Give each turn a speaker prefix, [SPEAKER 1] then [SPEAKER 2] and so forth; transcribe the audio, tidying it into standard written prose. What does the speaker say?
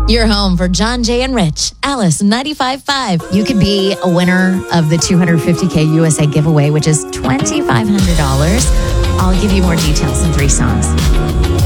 [SPEAKER 1] Your home for John, Jay, and Rich. Alice 95.5. You could be a winner of the $250K USA giveaway, which is $2,500. I'll give you more details in 3 songs.